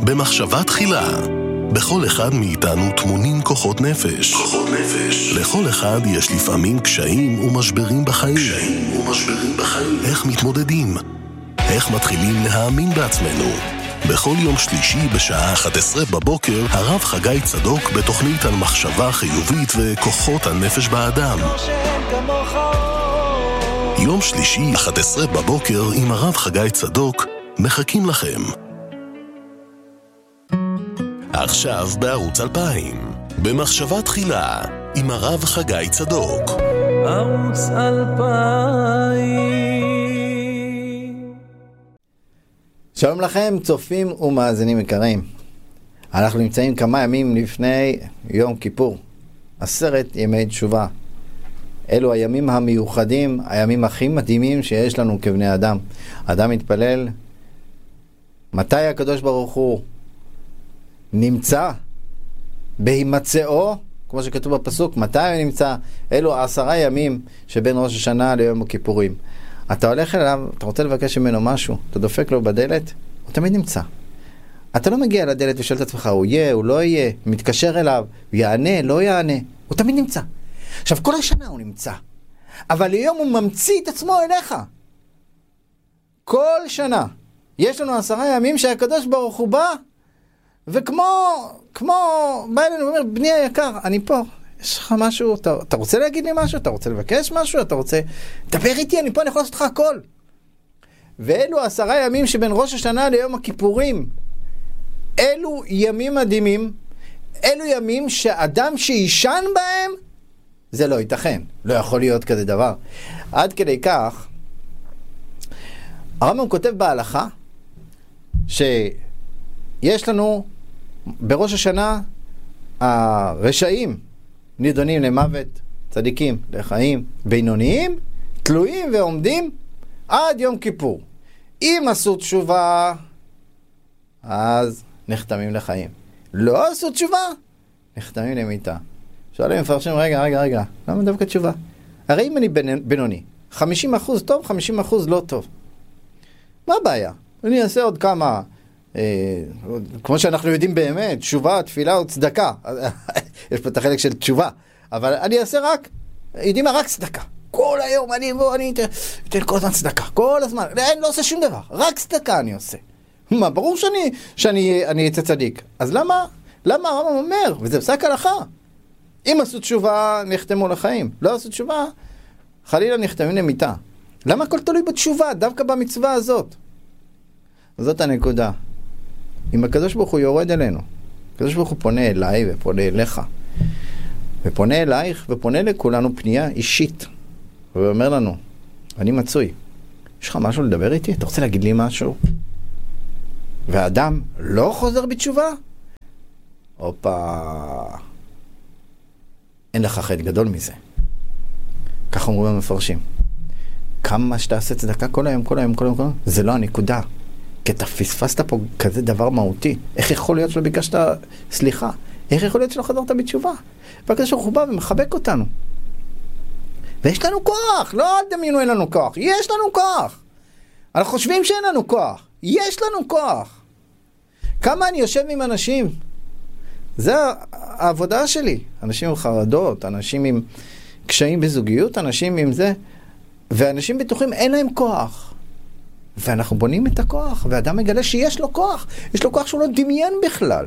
במחשבה תחילה. בכל אחד מאיתנו טמונים כוחות נפש. לכל אחד יש לפעמים קשיים ומשברים בחיים. איך מתמודדים? איך מתחילים להאמין בעצמנו? בכל יום שלישי בשעה 11 בבוקר, הרב חגי צדוק בתוכנית על מחשבה חיובית וכוחות הנפש באדם. יום שלישי 11 בבוקר עם הרב חגי צדוק, מחכים לכם. עכשיו בערוץ 2000, במחשבה תחילה, עם הרב חגי צדוק. ערוץ 2000. שלום לכם, צופים ומאזינים יקרים. אנחנו נמצאים כמה ימים לפני יום כיפור, 10 ימי תשובה. אלו הימים המיוחדים, הימים הכי מדהימים שיש לנו כבני אדם. אדם מתפלל, מתי הקדוש ברוך הוא נמצא? בהימצאו, כמו שכתוב בפסוק, מתי הוא נמצא? אלו 10 ימים שבין ראש השנה ליום הכיפורים. אתה הולך אליו, אתה רוצה לבקש ממנו משהו, אתה דופק לו בדלת, הוא תמיד נמצא. אתה לא מגיע לדלת ושואל את עצמך, הוא יהיה, הוא לא יהיה, מתקשר אליו, הוא יענה, לא יענה, הוא תמיד נמצא. עכשיו, כל השנה הוא נמצא, אבל היום הוא ממציא את עצמו אליך. כל שנה. יש לנו 10 ימים שהקדוש ברוך הוא בא, וכמו בא אלינו ואומר, בני היקר, אני פה, יש לך משהו, אתה רוצה להגיד לי משהו? אתה רוצה לבקש משהו? אתה רוצה, דבר איתי, אני פה, אני יכול לעשות לך הכל. ואלו 10 ימים שבין ראש השנה ליום הכיפורים, אלו ימים מדהימים, אלו ימים שאדם שישן בהם, זה לא ייתכן, לא יכול להיות כזה דבר. עד כדי כך, הרמב"ם כותב בהלכה, שיש לנו בראש השנה הרשעים נידונים למוות, צדיקים לחיים, בינוניים, תלויים ועומדים עד יום כיפור. אם עשו תשובה, אז נחתמים לחיים. לא עשו תשובה, נחתמים למיתה. שואלים מפרשים, רגע, למה דווקא תשובה? הרי אם אני בינוני, 50% טוב, 50% לא טוב. מה הבעיה? אני אעשה עוד כמה, כמו שאנחנו יודעים באמת, תשובה, תפילה או צדקה. יש פה את החלק של תשובה. אבל אני אעשה יודעים מה? רק צדקה. כל היום אני אתן כל הזמן צדקה. כל הזמן. אני לא עושה שום דבר. רק צדקה אני עושה. מה? ברור שאני אצא צדיק. אז למה הרמב"ם אומר? וזה פסק הלכה. אם עשו תשובה, נחתמו לחיים. לא עשו תשובה, חלילה נחתמים למיתה. למה הכל תלוי בתשובה? דווקא במצווה הזאת. זאת הנקודה. אם הקדוש ברוך הוא יורד אלינו, הקדוש ברוך הוא פונה אליי ופונה אליך, ופונה אלייך ופונה לכולנו פנייה אישית, ואומר לנו, אני מצוי, יש לך משהו לדבר איתי? אתה רוצה להגיד לי משהו? והאדם לא חוזר בתשובה? אין לך חטא גדול מזה. כך אומרים המפרשים. כמה שתעשה צדקה כל היום, זה לא הנקודה. כי אתה פספסת פה כזה דבר מהותי. איך יכול להיות שלא ביקשת סליחה? איך יכול להיות שלא חזרת בתשובה? והקדוש ברוך הוא בא ומחבק אותנו. ויש לנו כוח. לא דמיינו אין לנו כוח. יש לנו כוח. אנחנו חושבים שאין לנו כוח. יש לנו כוח. כמה אני יושב עם אנשים? זה העבודה שלי. אנשים עם חרדות, אנשים עם קשיים בזוגיות, אנשים עם זה. ואנשים בטוחים אין להם כוח. ואנחנו בונים את הכוח, ואדם מגלה שיש לו כוח. יש לו כוח שהוא לא דמיין בכלל.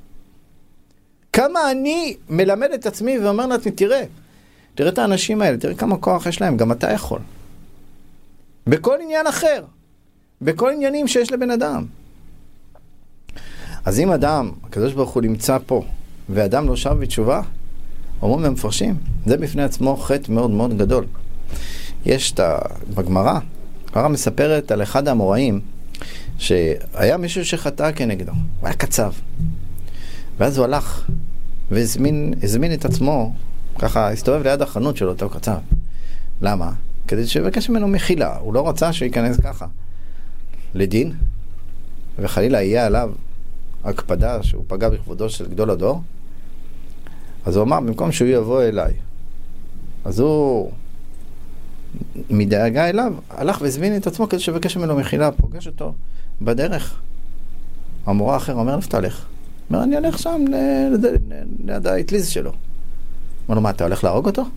כמה אני מלמד את עצמי ואומר לעצמי, תראה את האנשים האלה, תראה כמה כוח יש להם, גם אתה יכול. בכל עניין אחר. בכל עניינים שיש לבן אדם. אז אם אדם, הקדוש ברוך הוא נמצא פה, ואדם לא שב בתשובה, אומרים ומפרשים, זה בפני עצמו חטא מאוד מאוד גדול. יש בגמרא, הגמרא מספרת על אחד האמוראים, שהיה מישהו שחטא כנגדו, הוא היה קצב. ואז הוא הלך, והזמין את עצמו, ככה הסתובב ליד החנות של אותו קצב. למה? כדי שבקש ממנו מחילה, הוא לא רצה שהוא ייכנס ככה לדין, וחלילה יהיה עליו הקפדה שהוא פגע בכבודו של גדול הדור. אז הוא אמר, במקום שהוא יבוא אליי, אז הוא מדאגה אליו, הלך והזמין את עצמו כדי שבקש ממנו מחילה, פוגש אותו בדרך. המורה האחר אומר, איפה אתה הולך? אומר, אני הולך שם ליד האטליז שלו. אומר לו, מה, אתה הולך להרוג אותו?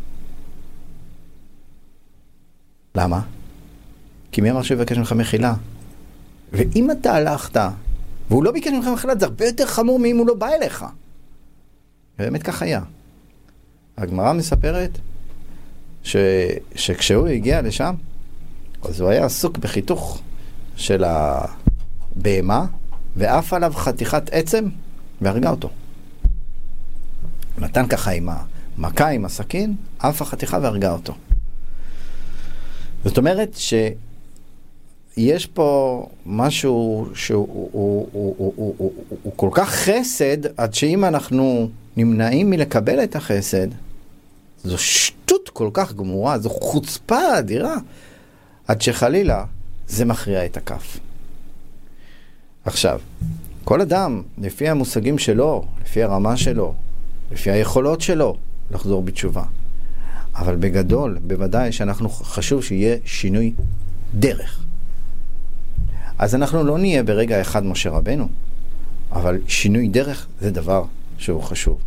למה? כי מי אמר שהוא יבקש ממך מחילה? ואם אתה הלכת, והוא לא ביקש ממך מחילה, זה הרבה יותר חמור מאם הוא לא בא אליך. באמת כך היה. הגמרא מספרת שכשהוא הגיע לשם, אז הוא היה עסוק בחיתוך של הבהמה, ואף עליו חתיכת עצם, והרגע אותו. נתן ככה עם המכה, עם הסכין, אף החתיכה והרגע אותו. זאת אומרת שיש פה משהו שהוא כל כך חסד, עד שאם אנחנו נמנעים מלקבל את החסד, זו שטות כל כך גמורה, זו חוצפה אדירה, עד שחלילה זה מכריע את הכף. עכשיו, כל אדם, לפי המושגים שלו, לפי הרמה שלו, לפי היכולות שלו, לחזור בתשובה. אבל בגדול, בוודאי שאנחנו חשוב שיהיה שינוי דרך. אז אנחנו לא נהיה ברגע אחד משה רבנו, אבל שינוי דרך זה דבר שהוא חשוב.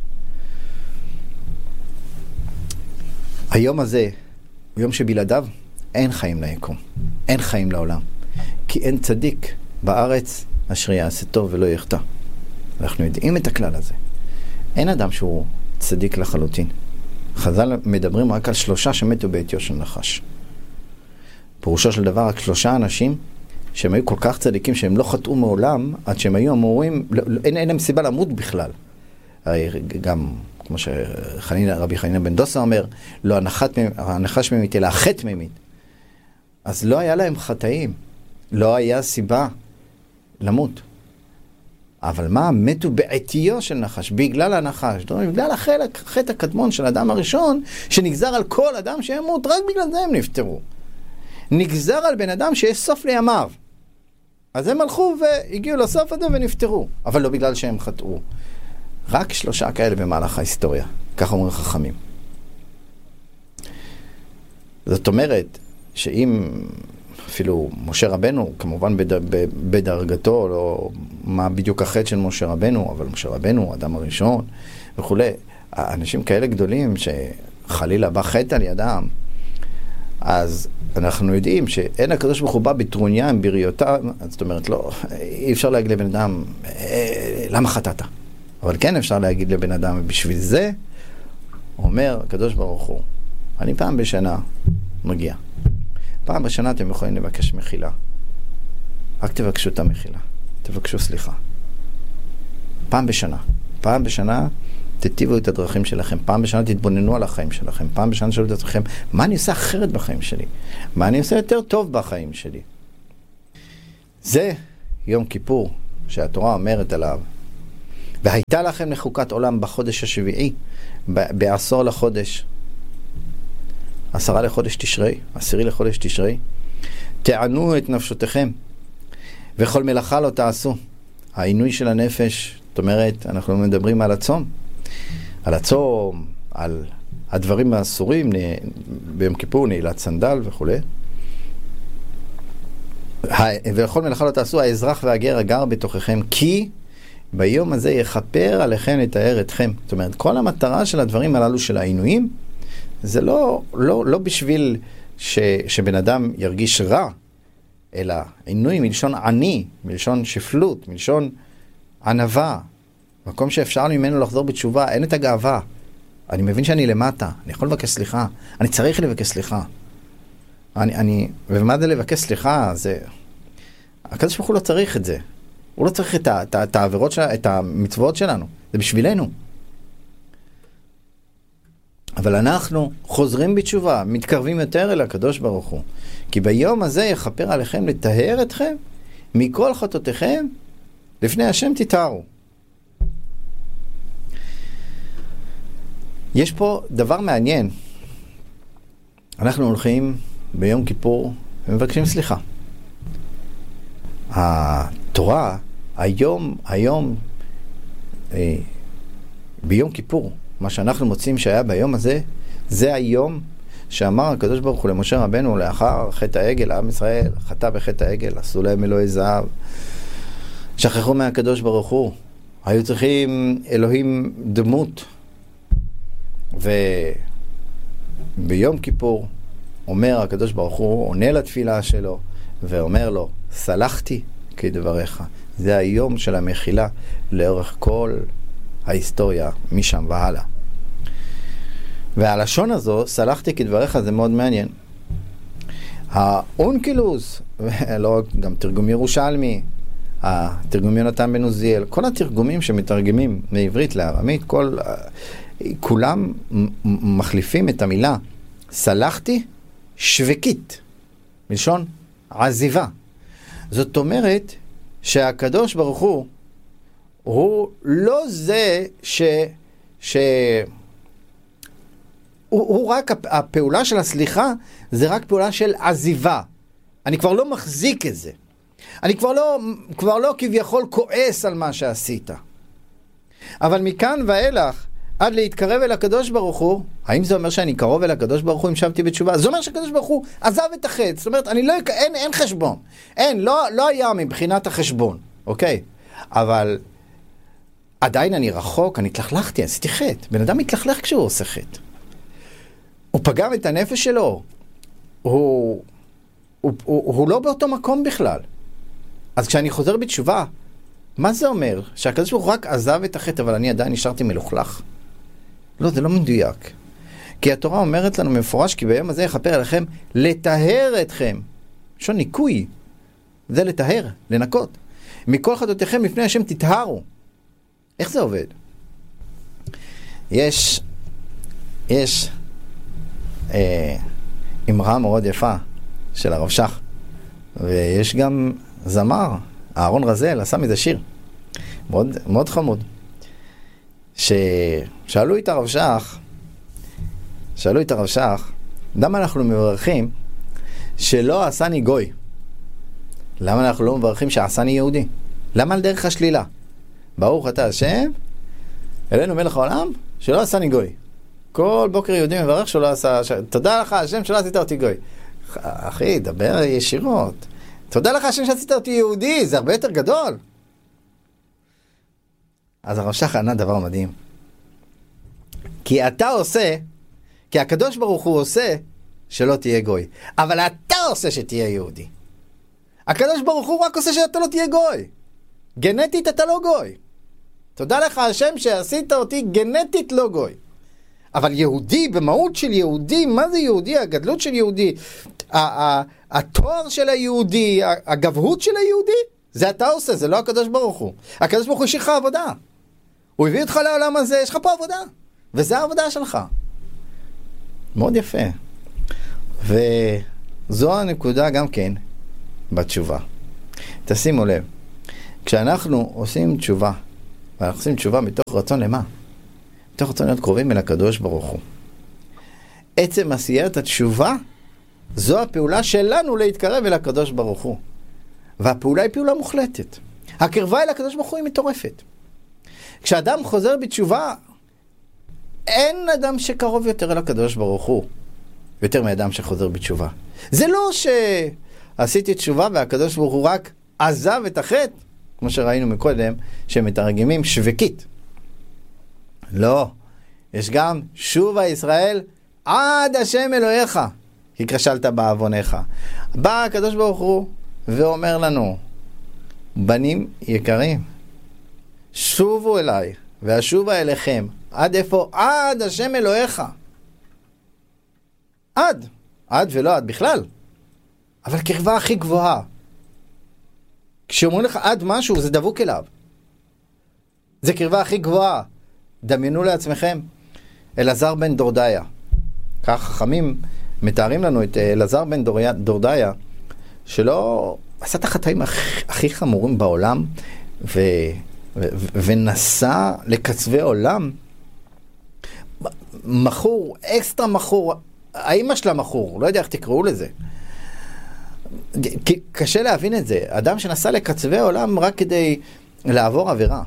היום הזה הוא יום שבלעדיו אין חיים ליקום, אין חיים לעולם, כי אין צדיק בארץ אשר יעשה טוב ולא יחטא. אנחנו יודעים את הכלל הזה. אין אדם שהוא צדיק לחלוטין. חז"ל מדברים רק על 3 שמתו בעטיו של נחש. פירושו של דבר, רק 3 אנשים שהם היו כל כך צדיקים שהם לא חטאו מעולם, עד שהם היו אמורים, אין להם סיבה למות בכלל. גם כמו שרבי חנינא בן דוסה אומר, לא הנחש ממית אלא החטא ממית. אז לא היה להם חטאים, לא היה סיבה למות. אבל מה? מתו בעטיו של נחש, בגלל הנחש, בגלל החטא הקדמון של האדם הראשון, שנגזר על כל אדם שימות, רק בגלל זה הם נפטרו. נגזר על בן אדם שיש סוף לימיו. אז הם הלכו והגיעו לסוף הזה ונפטרו, אבל לא בגלל שהם חטאו. רק 3 כאלה במהלך ההיסטוריה, כך אומרים חכמים. זאת אומרת, שאם אפילו משה רבנו, כמובן בדרגתו, לא מה בדיוק החטא של משה רבנו, אבל משה רבנו, האדם הראשון וכו'. אנשים כאלה גדולים שחלילה בא חטא על ידם, אז אנחנו יודעים שאין הקדוש ברוך הוא בא בטרוניה עם בריאותיו, זאת אומרת, לא, אי אפשר להגיד לבן אדם, למה חטאת? אבל כן אפשר להגיד לבן אדם, בשביל זה, אומר הקדוש ברוך הוא, אני פעם בשנה מגיע. פעם בשנה אתם יכולים לבקש מחילה. רק תבקשו את המחילה. תבקשו סליחה. פעם בשנה. פעם בשנה תטיבו את הדרכים שלכם. פעם בשנה תתבוננו על החיים שלכם. פעם בשנה שאלו את עצמכם, מה אני עושה אחרת בחיים שלי? מה אני עושה יותר טוב בחיים שלי? זה יום כיפור שהתורה אומרת עליו. והייתה לכם לחוקת עולם בחודש השביעי, בעשור לחודש. 10 לחודש תשרי, 10 לחודש תשרי, תענו את נפשותיכם, וכל מלאכה לא תעשו. העינוי של הנפש, זאת אומרת, אנחנו מדברים על הצום, על הדברים האסורים, ביום כיפור, נעילת סנדל וכו'. וכל מלאכה לא תעשו, האזרח והגר הגר בתוככם, כי ביום הזה יכפר עליכם לתאר אתכם. זאת אומרת, כל המטרה של הדברים הללו של העינויים, זה לא בשביל שבן אדם ירגיש רע, אלא עינוי מלשון עני, מלשון שפלות, מלשון ענווה. מקום שאפשר ממנו לחזור בתשובה, אין את הגאווה. אני מבין שאני למטה, אני יכול לבקש סליחה, אני צריך לבקש סליחה. ומה זה לבקש סליחה? הקדוש ברוך הוא לא צריך את זה. הוא לא צריך את העבירות, את המצוות שלנו. זה בשבילנו. אבל אנחנו חוזרים בתשובה, מתקרבים יותר אל הקדוש ברוך הוא. כי ביום הזה יכפר עליכם לטהר אתכם, מכל חטאותיכם, לפני השם תטהרו. יש פה דבר מעניין. אנחנו הולכים ביום כיפור ומבקשים סליחה. התורה, היום, ביום כיפור, מה שאנחנו מוצאים שהיה ביום הזה, זה היום שאמר הקדוש ברוך הוא למשה רבנו, לאחר חטא העגל, עם ישראל חטא בחטא העגל, עשו להם אלוהי זהב, שכחו מהקדוש ברוך הוא. היו צריכים אלוהים דמות. וביום כיפור אומר הקדוש ברוך הוא, עונה לתפילה שלו, ואומר לו, סלחתי כדבריך. זה היום של המחילה לאורך כל ההיסטוריה משם והלאה. והלשון הזו, סלחתי כדבריך, זה מאוד מעניין. האונקילוס, לא, גם תרגום ירושלמי, התרגום יונתן בן עוזיאל, כל התרגומים שמתרגמים מעברית לארמית, כולם מחליפים את המילה סלחתי שבקית, מלשון עזיבה. זאת אומרת שהקדוש ברוך הוא לא זה הוא רק, הפעולה של הסליחה זה רק פעולה של עזיבה. אני כבר לא מחזיק את זה. אני כבר לא כביכול כועס על מה שעשית. אבל מכאן ואילך, עד להתקרב אל הקדוש ברוך הוא, האם זה אומר שאני קרוב אל הקדוש ברוך הוא אם שבתי בתשובה? זה אומר שהקדוש ברוך הוא עזב את החטא. זאת אומרת, אין חשבון. לא היה מבחינת החשבון. אוקיי? אבל עדיין אני רחוק, אני התלכלכתי, עשיתי חטא. בן אדם מתלכלך כשהוא עושה חטא. הוא פגם את הנפש שלו. הוא לא באותו מקום בכלל. אז כשאני חוזר בתשובה, מה זה אומר? שהקדוש ברוך הוא רק עזב את החטא, אבל אני עדיין נשארתי מלוכלך. לא, זה לא מדויק. כי התורה אומרת לנו מפורש, כי ביום הזה יכפר עליכם לטהר אתכם. שון ניקוי. זה לטהר, לנקות. מכל חטאותיכם לפני השם תטהרו. איך זה עובד? יש אמרה מאוד יפה של הרב שך, ויש גם זמר, אהרון רזל, עשה מזה שיר מאוד, מאוד חמוד, ששאלו את הרב שך למה אנחנו מברכים שלא עשני גוי? למה אנחנו לא מברכים שעשני יהודי? למה על דרך השלילה? ברוך אתה השם אלינו מלך העולם שלא עשני גוי. כל בוקר יהודי מברך שלא עשה, תודה לך השם שלא עשית אותי גוי. אחי, דבר ישירות. תודה לך השם שעשית אותי יהודי, זה הרבה יותר גדול. אז הרב שך ענה דבר מדהים. כי הקדוש ברוך הוא עושה שלא תהיה גוי. אבל אתה עושה שתהיה יהודי. הקדוש ברוך הוא רק עושה שאתה לא תהיה גוי. גנטית אתה לא גוי. תודה לך השם שעשית אותי גנטית לא גוי. אבל יהודי, במהות של יהודי, מה זה יהודי? הגדלות של יהודי, התואר של היהודי, הגבהות של היהודי, זה אתה עושה, זה לא הקדוש ברוך הוא. הקדוש ברוך הוא השאיר לך עבודה. הוא הביא אותך לעולם הזה, יש לך פה עבודה. וזה העבודה שלך. מאוד יפה. וזו הנקודה גם כן בתשובה. תשימו לב, כשאנחנו עושים תשובה, ואנחנו עושים תשובה מתוך רצון למה? מתוך רצון להיות קרובים אל הקדוש ברוך הוא. עצם עשיית התשובה, זו הפעולה שלנו להתקרב אל הקדוש ברוך הוא. והפעולה היא פעולה מוחלטת. הקרבה אל הקדוש ברוך הוא היא מטורפת. כשאדם חוזר בתשובה, אין אדם שקרוב יותר אל הקדוש ברוך הוא, יותר מאדם שחוזר בתשובה. זה לא שעשיתי תשובה והקדוש ברוך הוא רק עזב את החטא, כמו שראינו מקודם, שמתרגמים שבקית. לא. יש גם שובה ישראל עד השם אלוהיך, כי כשלת בעוונך. בא הקדוש ברוך הוא ואומר לנו, בנים יקרים, שובו אליי ואשובה אליכם. עד איפה? עד השם אלוהיך. עד ולא עד בכלל. אבל קרבה הכי גבוהה. כשאומרים לך עד משהו, זה דבוק אליו. זה קרבה הכי גבוהה. דמיינו לעצמכם אלעזר בן דורדיה. כך חכמים מתארים לנו את אלעזר בן דורדיה, שלא עשה את החטאים הכי חמורים בעולם, ונסע לקצווי עולם. מחור, אקסטרה מחור, האמא שלה מחור, לא יודע איך תקראו לזה. קשה להבין את זה. אדם שנסע לקצווי עולם רק כדי לעבור עבירה.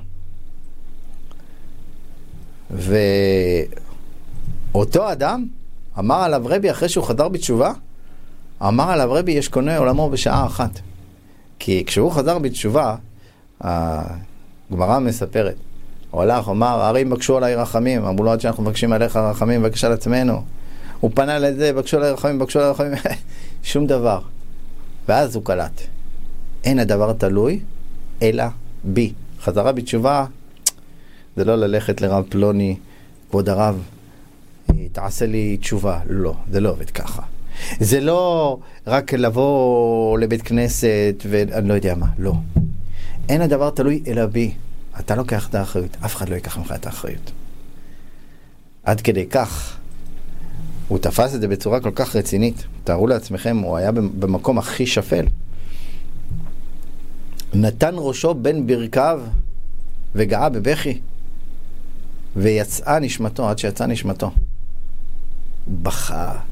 ואותו אדם אמר עליו רבי, אחרי שהוא חזר בתשובה, אמר עליו רבי, יש קונה עולמו בשעה אחת. כי כשהוא חזר בתשובה, הגמרא מספרת, הוא הלך, אמר, הרים בקשו עליי רחמים, אמרו לו עד שאנחנו מבקשים עליך רחמים, בקש על עצמנו. הוא פנה לזה, בקשו עליי רחמים, בקשו עליי רחמים, שום דבר. ואז הוא קלט. אין הדבר תלוי, אלא בי. חזרה בתשובה, זה לא ללכת לרב פלוני, כבוד הרב, תעשה לי תשובה. לא, זה לא עובד ככה. זה לא רק לבוא לבית כנסת ואני לא יודע מה, לא. אין הדבר תלוי אלא בי. אתה לוקח את האחריות, אף אחד לא ייקח ממך את האחריות. עד כדי כך, הוא תפס את זה בצורה כל כך רצינית. תארו לעצמכם, הוא היה במקום הכי שפל. נתן ראשו בין ברכיו וגעה בבכי. ויצאה נשמתו, עד שיצאה נשמתו. בכה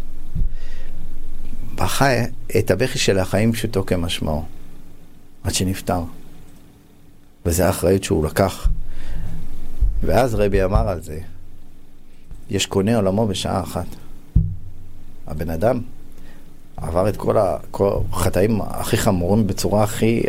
את הבכי של החיים פשוטו כמשמעו. עד שנפטר. וזה האחריות שהוא לקח. ואז רבי אמר על זה, יש קונה עולמו בשעה אחת. הבן אדם עבר את כל החטאים הכי חמורים בצורה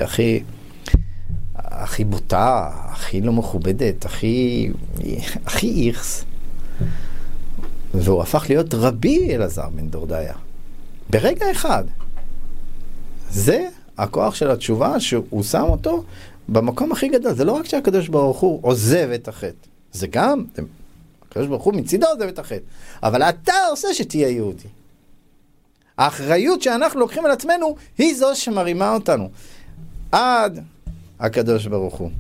הכי בוטה, הכי לא מכובדת, הכי איכס. והוא הפך להיות רבי אלעזר בן דורדיה. ברגע אחד. זה הכוח של התשובה שהוא שם אותו במקום הכי גדול. זה לא רק שהקדוש ברוך הוא עוזב את החטא. זה גם, הקדוש ברוך הוא מצידו עוזב את החטא. אבל אתה עושה שתהיה יהודי. האחריות שאנחנו לוקחים על עצמנו היא זו שמרימה אותנו. עד הקדוש ברוך הוא.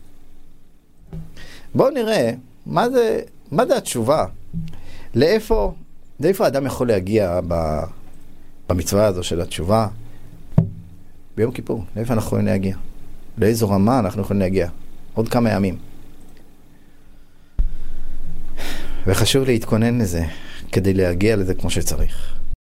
בואו נראה מה זה התשובה. לאיפה האדם יכול להגיע במצווה הזו של התשובה? ביום כיפור, לאיפה אנחנו יכולים להגיע? לאיזו רמה אנחנו יכולים להגיע? עוד כמה ימים. וחשוב להתכונן לזה, כדי להגיע לזה כמו שצריך.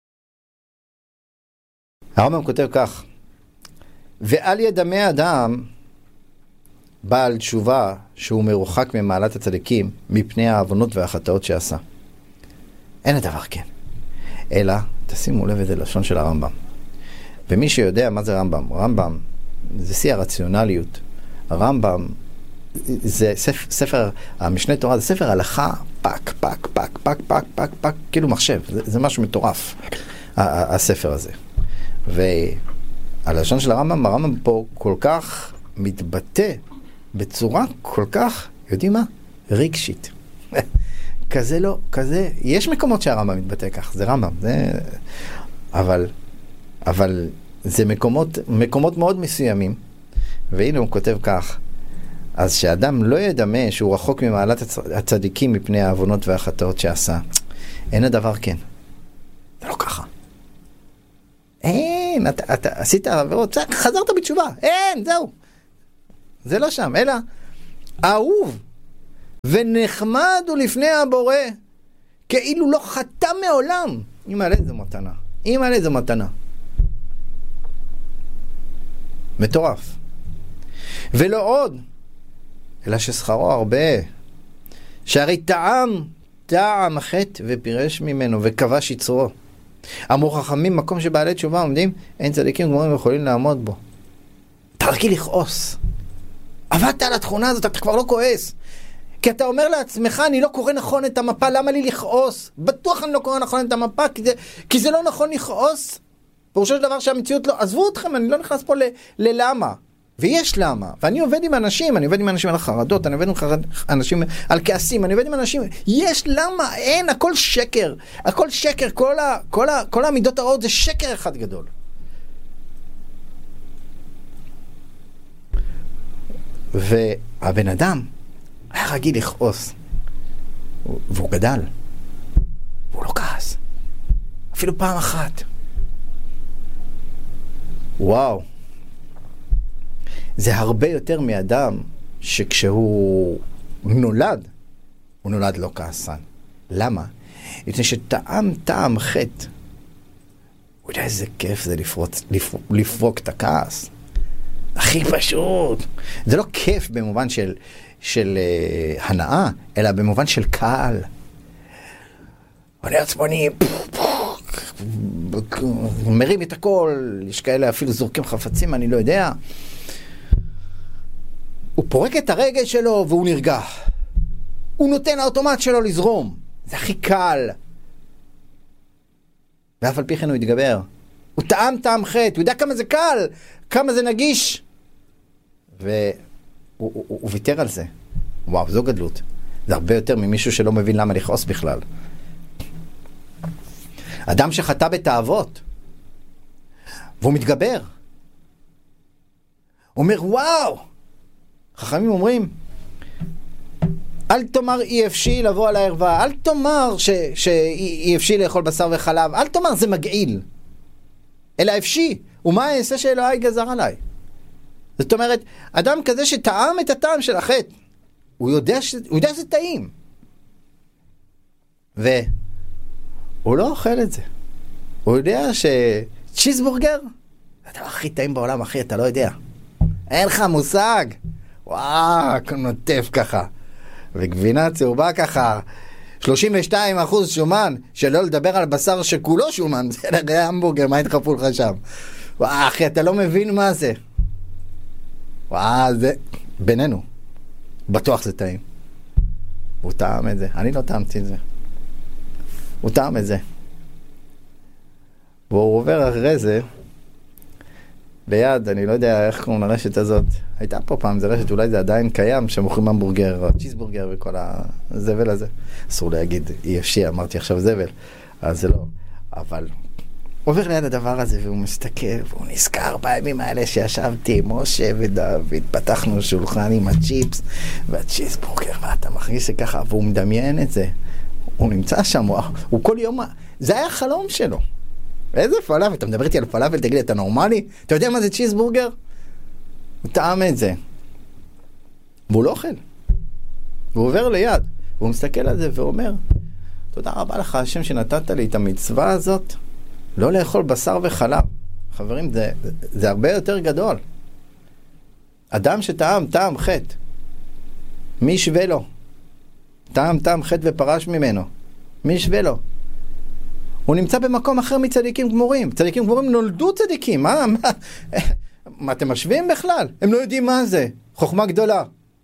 הרמב"ם כותב כך, ועל ידמי אדם בעל תשובה שהוא מרוחק ממעלת הצדיקים מפני העוונות והחטאות שעשה. אין הדבר כן. אלא, תשימו לב איזה לשון של הרמב"ם. ומי שיודע מה זה רמב"ם זה שיא הרציונליות. הרמב"ם זה ספר, המשנה תורה זה ספר הלכה, פק, כאילו מחשב. זה משהו מטורף, הספר הזה. והלשון של הרמב"ם פה כל כך מתבטא בצורה כל כך, יודעים מה? רגשית. כזה לא, כזה, יש מקומות שהרמב"ם מתבטא כך, זה רמב"ם, אבל זה מקומות מאוד מסוימים, והנה הוא כותב כך, אז שאדם לא ידמה שהוא רחוק ממעלת הצדיקים מפני העוונות והחטאות שעשה. אין הדבר כן. זה לא ככה. אין, אתה עשית עבירות, חזרת בתשובה, אין, זהו. זה לא שם, אלא אהוב ונחמד הוא לפני הבורא, כאילו לא חטא מעולם. אימא'לה זו מתנה. מטורף. ולא עוד, אלא ששכרו הרבה. שהרי טעם החטא ופירש ממנו וכבש יצרו. אמרו חכמים, מקום שבעלי תשובה עומדים, אין צדיקים גמורים יכולים לעמוד בו. תרגיל לכעוס. עבדת על התכונה הזאת, אתה כבר לא כועס. כי אתה אומר לעצמך, אני לא קורא נכון את המפה, למה לי לכעוס? בטוח אני לא קורא נכון את המפה, כי זה לא נכון לכעוס. פירושו של דבר שהמציאות לא, עזבו אתכם, אני לא נכנס פה ללמה. ויש למה. ואני עובד עם אנשים, על החרדות, אני עובד עם אנשים על כעסים, אני עובד עם אנשים, יש למה, אין, הכל שקר. כל המידות הרעות זה שקר אחד גדול. והבן אדם היה רגיל לכעוס, והוא גדל, והוא לא כעס, אפילו פעם אחת. וואו, זה הרבה יותר מאדם שכשהוא נולד, הוא נולד לא כעסן. למה? לפני שטעם חטא, הוא יודע איזה כיף זה לפרוק את הכעס. הכי פשוט. זה לא כיף במובן של הנאה, אלא במובן של קהל. עולה עצמוני, מרים את הכל, יש כאלה אפילו זורקים חפצים, אני לא יודע. פורק את הרגל שלו והוא נרגע. הוא נותן לאוטומט שלו לזרום. זה הכי קל. ואף על פי כן הוא יתגבר. הוא טעם חטא, הוא יודע כמה זה קל, כמה זה נגיש. והוא ויתר על זה. וואו, זו גדלות. זה הרבה יותר ממישהו שלא מבין למה לכעוס בכלל. אדם שחטא בתאוות, והוא מתגבר. הוא אומר, וואו! חכמים אומרים, אל תאמר אי אפשי לבוא על הערווה, אל תאמר שאי אפשי לאכול בשר וחלב, אל תאמר זה מגעיל, אלא אפשי, ומה אעשה שאלוהי גזר עליי. זאת אומרת, אדם כזה שטעם את הטעם של החטא, הוא יודע שזה טעים. והוא לא אוכל את זה. הוא יודע שצ'יזבורגר, אתה הכי טעים בעולם, אחי, אתה לא יודע. אין לך מושג. וואו, נוטף ככה. וגבינה צהובה ככה, 32% שומן, שלא לדבר על בשר שכולו שומן, זה נראה המבורגר, מה יתחפו לך שם? וואו, אחי, אתה לא מבין מה זה. וואו, זה בינינו. בטוח זה טעים. הוא טעם את זה. אני לא טעמתי את זה. הוא טעם את זה. והוא עובר אחרי זה, ליד, אני לא יודע איך קוראים לרשת הזאת. הייתה פה פעם, זה רשת, אולי זה עדיין קיים, שמוכרים המבורגר, או צ'יזבורגר וכל הזבל הזה. אסור להגיד, אי אפשי, אמרתי עכשיו זבל. אז זה לא. אבל עובר ליד הדבר הזה, והוא מסתכל, והוא נזכר בימים האלה שישבתי עם משה ודוד, פתחנו שולחן עם הצ'יפס והצ'יזבורגר, ואתה מרגיש שככה, והוא מדמיין את זה. הוא נמצא שם, הוא כל יום, זה היה החלום שלו. איזה פלאפל? אתה מדבר איתי על פלאפל, תגיד לי, אתה נורמלי? אתה יודע מה זה צ'יזבורגר? הוא טעם את זה. והוא לא אוכל. והוא עובר ליד. והוא מסתכל על זה ואומר, תודה רבה לך, השם שנתת לי את המצווה הזאת, לא לאכול בשר וחלב. חברים, זה הרבה יותר גדול. אדם טעם חטא. מי ישווה לו? טעם חטא ופרש ממנו. מי ישווה לו? הוא נמצא במקום אחר מצדיקים גמורים. צדיקים גמורים נולדו צדיקים. מה אתם משווים בכלל? הם לא יודעים מה זה. חוכמה גדולה.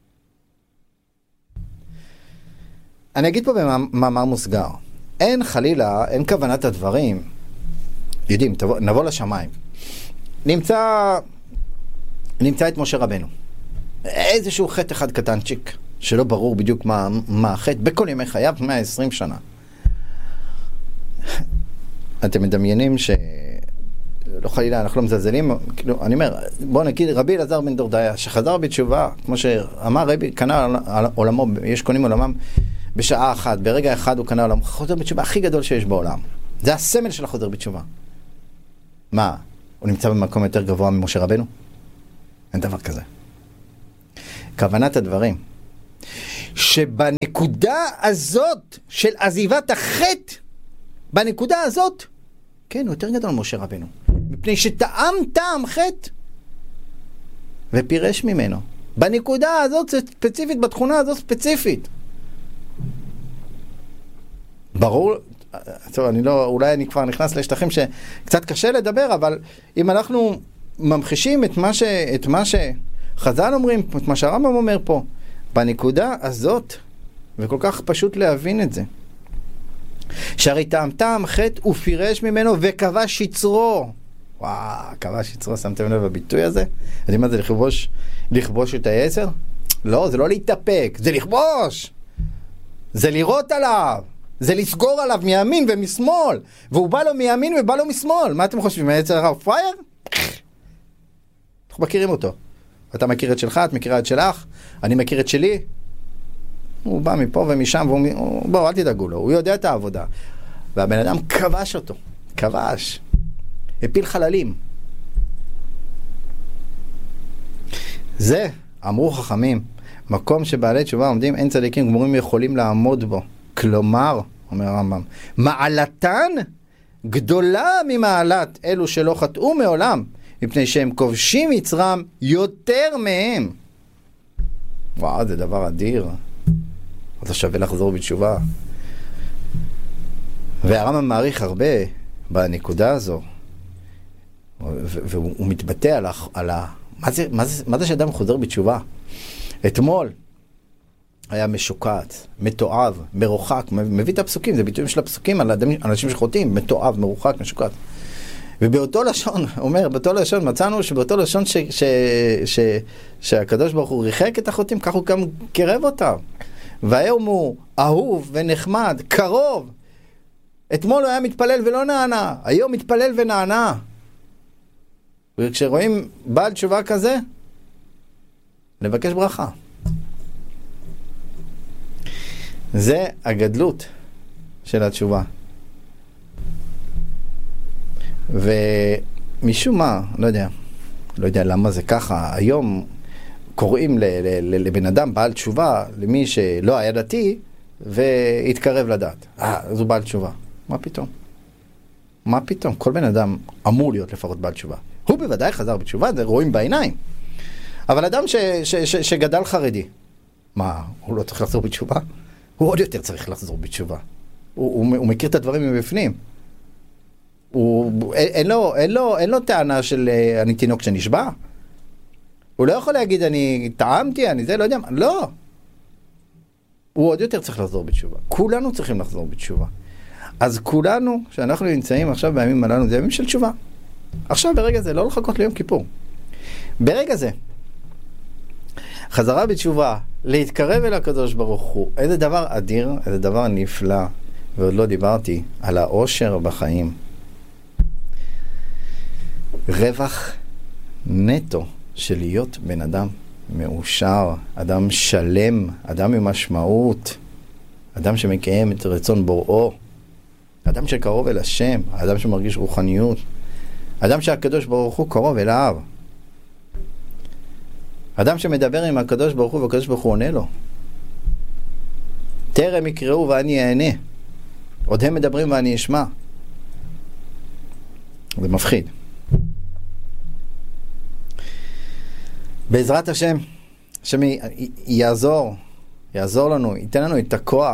אני אגיד פה במאמר מוסגר. אין חלילה, אין כוונת הדברים. יודעים, נבוא לשמיים. נמצא את משה רבנו. איזשהו חטא אחד קטנצ'יק, שלא ברור בדיוק מה החטא, בכל ימי חייו, 120 שנה. אתם מדמיינים לא חלילה, אנחנו לא מזלזלים, אני אומר, בואו נגיד, רבי אלעזר בן דורדיה, שחזר בתשובה, כמו שאמר רבי, קנה על עולמו, יש קונים עולמם בשעה אחת, ברגע אחד הוא קנה עולמו, חוזר בתשובה הכי גדול שיש בעולם. זה הסמל של החוזר בתשובה. מה? הוא נמצא במקום יותר גבוה ממשה רבנו? אין דבר כזה. כוונת הדברים, שבנקודה הזאת של עזיבת החטא, בנקודה הזאת, כן, הוא יותר גדול ממשה רבנו. מפני טעם חטא, ופירש ממנו. בנקודה הזאת ספציפית, בתכונה הזאת ספציפית. ברור, טוב, אולי אני כבר נכנס לשטחים שקצת קשה לדבר, אבל אם אנחנו ממחישים את מה שחז"ל אומרים, את מה שהרמב"ם אומר פה, בנקודה הזאת, וכל כך פשוט להבין את זה. שהרי טעם חטא הוא פירש ממנו וכבש יצרו. וואו, כבש יצרו, שמתם לב בביטוי הזה? יודעים מה זה לכבוש את היצר? לא, זה לא להתאפק, זה לכבוש. זה לירות עליו. זה לסגור עליו מימין ומשמאל. והוא בא לו מימין ובא לו משמאל. מה אתם חושבים? היצר הרע הוא פרייר? אנחנו מכירים אותו. אתה מכיר את שלך, את מכירה את שלך, אני מכיר את שלי. הוא בא מפה ומשם, בואו, אל תדאגו לו, הוא יודע את העבודה. והבן אדם כבש אותו, כבש. הפיל חללים. זה, אמרו חכמים, מקום שבעלי תשובה עומדים, אין צדיקים גמורים יכולים לעמוד בו. כלומר, אומר הרמב"ם, מעלתן גדולה ממעלת אלו שלא חטאו מעולם, מפני שהם כובשים יצרם יותר מהם. וואו, זה דבר אדיר. אז שווה לחזור בתשובה. והרמב"ם מעריך הרבה בנקודה הזו, והוא מתבטא על מה זה שאדם חוזר בתשובה. אתמול היה משוקעת, מתועב, מרוחק, מביא את הפסוקים, זה ביטויים של הפסוקים על אנשים שחוטאים, מתועב, מרוחק, משוקעת. ובאותו לשון, אומר, באותו לשון, מצאנו שבאותו לשון שהקדוש ברוך הוא ריחק את החוטאים, כך הוא גם קרב אותם. והיום הוא אהוב ונחמד, קרוב. אתמול הוא היה מתפלל ולא נענה, היום מתפלל ונענה. וכשרואים בעל תשובה כזה, לבקש ברכה. זה הגדלות של התשובה. ומשום מה, לא יודע למה זה ככה, היום קוראים לבן אדם בעל תשובה, למי שלא היה דתי, והתקרב לדעת. אז הוא בעל תשובה. מה פתאום? מה פתאום? כל בן אדם אמור להיות לפחות בעל תשובה. הוא בוודאי חזר בתשובה, זה רואים בעיניים. אבל אדם שגדל חרדי, מה, הוא לא צריך לחזור בתשובה? הוא עוד יותר צריך לחזור בתשובה. הוא מכיר את הדברים מבפנים. אין לו טענה של אני תינוק שנשבע. הוא לא יכול להגיד אני טעמתי, אני זה, לא יודע מה. לא. הוא עוד יותר צריך לחזור בתשובה. כולנו צריכים לחזור בתשובה. אז כולנו, שאנחנו נמצאים עכשיו בימים הללו, זה ימים של תשובה. עכשיו ברגע זה, לא לחכות ליום כיפור. ברגע זה, חזרה בתשובה, להתקרב אל הקדוש ברוך הוא, איזה דבר אדיר, איזה דבר נפלא, ועוד לא דיברתי על האושר בחיים. רווח נטו של להיות בן אדם מאושר, אדם שלם, אדם עם משמעות, אדם שמקיים את רצון בוראו, אדם שקרוב אל השם, אדם שמרגיש רוחניות, אדם שהקדוש ברוך הוא קרוב אליו, אדם שמדבר עם הקדוש ברוך הוא והקדוש ברוך הוא עונה לו. תרם יקראו ואני אענה, עוד הם מדברים ואני אשמע. זה מפחיד. בעזרת השם, השם יעזור לנו, ייתן לנו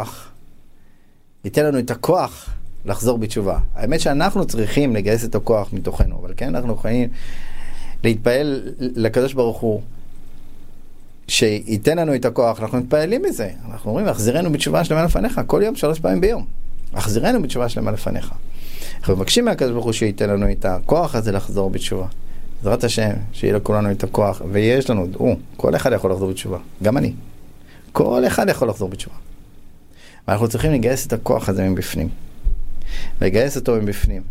את הכוח לחזור בתשובה. האמת שאנחנו צריכים לגייס את הכוח מתוכנו, אבל כן אנחנו יכולים להתפעל לקדוש ברוך הוא שייתן לנו את הכוח. אנחנו מתפעלים בזה, אנחנו אומרים החזירנו בתשובה שלמה לפניך, כל יום 3 פעמים ביום, החזירנו בתשובה שלמה לפניך. אנחנו מבקשים מהקדוש ברוך הוא שייתן לנו את הכוח הזה לחזור בתשובה. בעזרת השם, שיהיה לכולנו את הכוח, ויש לנו, כל אחד יכול לחזור בתשובה, גם אני. כל אחד יכול לחזור בתשובה. ואנחנו צריכים לגייס את הכוח הזה מבפנים. לגייס אותו מבפנים.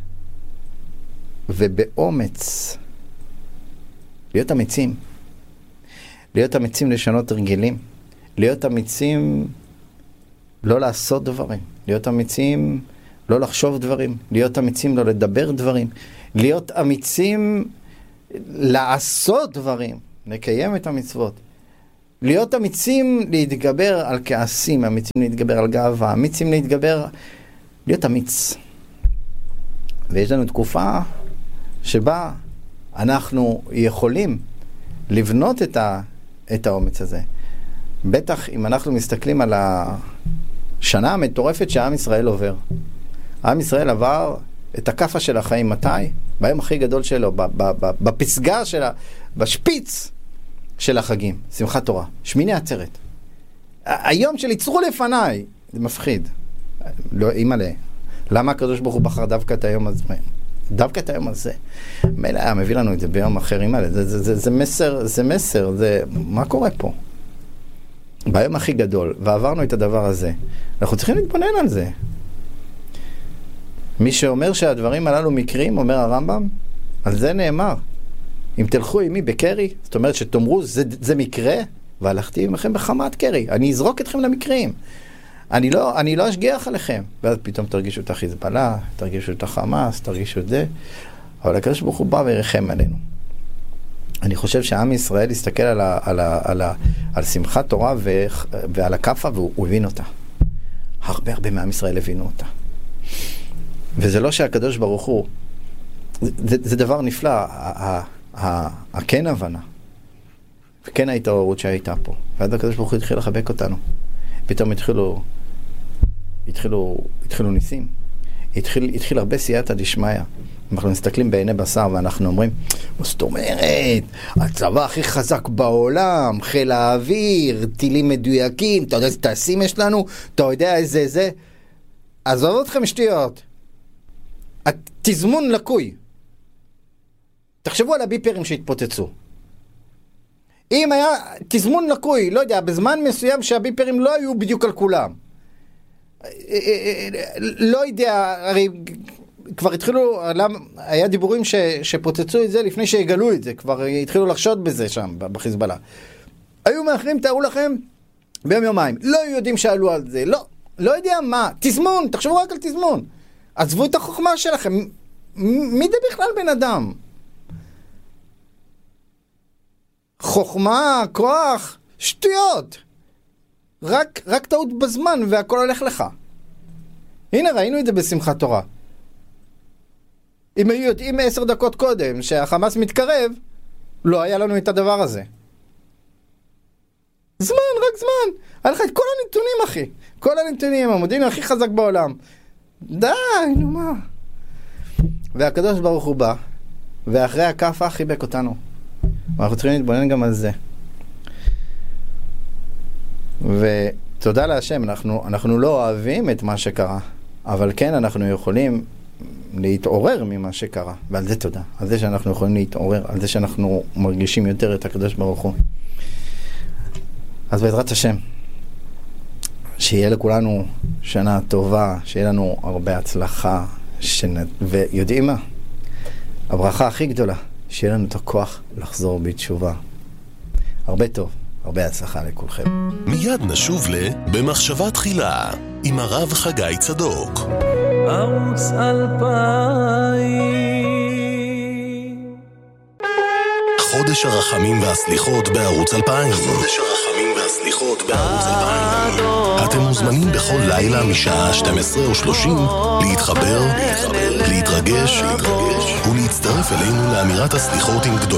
ובאומץ, להיות אמיצים. להיות אמיצים לשנות הרגלים. להיות אמיצים לא לעשות דברים. להיות אמיצים לא לחשוב דברים. להיות אמיצים לא לדבר דברים. להיות אמיצים לעשות דברים, לקיים את המצוות. להיות אמיצים להתגבר על כעסים, אמיצים להתגבר על גאווה, אמיצים להתגבר, להיות אמיץ. ויש לנו תקופה שבה אנחנו יכולים לבנות את האומץ הזה. בטח אם אנחנו מסתכלים על השנה המטורפת שהעם ישראל עובר. העם ישראל עבר את הכפה של החיים מתי? ביום הכי גדול שלו, בפסגה שלה, בשפיץ של החגים, שמחת תורה, שמיני עצרת. היום של יצרו לפניי, זה מפחיד. לא, אימא'לה, למה הקדוש ברוך הוא בחר דווקא את היום הזה? דווקא את היום הזה. מילא היה מביא לנו את זה ביום אחר, אימא'לה, זה מסר, מה קורה פה? ביום הכי גדול, ועברנו את הדבר הזה, אנחנו צריכים להתבונן על זה. מי שאומר שהדברים הללו מקרים, אומר הרמב"ם, על זה נאמר. אם תלכו עמי בקרי, זאת אומרת שתאמרו, זה מקרה, והלכתי עמכם בחמת קרי. אני אזרוק אתכם למקרים. אני לא אשגיח עליכם. ואז פתאום תרגישו את החיזבאללה, תרגישו את החמאס, תרגישו את זה. אבל הקדוש ברוך הוא בא וירחם עלינו. אני חושב שעם ישראל הסתכל על שמחת תורה ועל הכפה, והוא הבין אותה. הרבה מעם ישראל הבינו אותה. וזה לא שהקדוש ברוך הוא, זה דבר נפלא, הכן הבנה, וכן ההתעוררות שהייתה פה. ואז הקדוש ברוך הוא התחיל לחבק אותנו. פתאום התחילו ניסים. התחיל הרבה סייעתא דשמיא. אנחנו מסתכלים בעיני בשר ואנחנו אומרים, זאת אומרת, הצבא הכי חזק בעולם, חיל האוויר, טילים מדויקים, אתה יודע איזה טייסים יש לנו, אתה יודע איזה זה. עזוב אתכם שטויות. התזמון לקוי. תחשבו על הביפרים שהתפוצצו. אם היה תזמון לקוי, לא יודע, בזמן מסוים שהביפרים לא היו בדיוק על כולם. לא יודע, הרי כבר התחילו, היה דיבורים שפוצצו את זה לפני שהגלו את זה, כבר התחילו לחשוד בזה שם, בחיזבאללה. היו מאחרים, תארו לכם, ביום יומיים. לא יודעים שעלו על זה, לא יודע מה. תזמון, תחשבו רק על תזמון. עזבו את החוכמה שלכם. מי זה בכלל בן אדם? חוכמה, כוח, שטויות. רק טעות בזמן והכל הולך לך. הנה ראינו את זה בשמחת תורה. אם היו יודעים 10 דקות קודם שהחמאס מתקרב, לא היה לנו את הדבר הזה. זמן, רק זמן. היה לך את כל הנתונים, אחי. כל הנתונים, המודיעין הכי חזק בעולם. די, נו מה. והקדוש ברוך הוא בא, ואחרי הכאפה חיבק אותנו. ואנחנו צריכים להתבונן גם על זה. ותודה להשם, אנחנו לא אוהבים את מה שקרה, אבל כן אנחנו יכולים להתעורר ממה שקרה, ועל זה תודה. על זה שאנחנו יכולים להתעורר, על זה שאנחנו מרגישים יותר את הקדוש ברוך הוא. אז בעזרת השם, שיהיה לכולנו שנה טובה, שיהיה לנו הרבה הצלחה, ויודעים מה? הברכה הכי גדולה, שיהיה לנו את הכוח לחזור בתשובה. הרבה טוב, הרבה הצלחה לכולכם. מיד נשוב במחשבה תחילה עם הרב חגי צדוק. ערוץ 2000. חודש הרחמים והסליחות בערוץ 2000. חודש הרחמים והסליחות בערוץ 2000. אתם מוזמנים בכל לילה משעה 12:30 להתחבר, להתרגש ולהצטרף אלינו לאמירת הסליחות עם גדול